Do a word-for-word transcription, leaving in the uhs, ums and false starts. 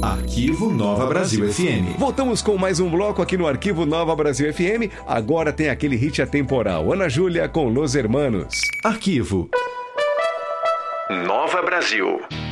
Arquivo Nova Brasil F M. Voltamos com mais um bloco aqui no Arquivo Nova Brasil F M. Agora tem aquele hit atemporal. Ana Júlia com Los Hermanos. Arquivo Nova Brasil.